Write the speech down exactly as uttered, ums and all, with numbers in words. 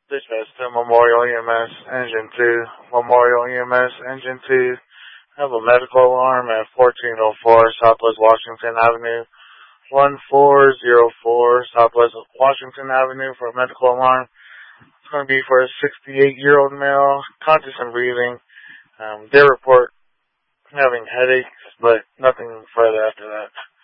Dispatch to Memorial E M S Engine two. Memorial E M S Engine two. Have a medical alarm at fourteen oh four Southwest Washington Avenue. one four zero four Southwest Washington Avenue for a medical alarm. It's going to be for a sixty-eight-year-old male, conscious and breathing. Um, they report having headaches, but nothing further after that.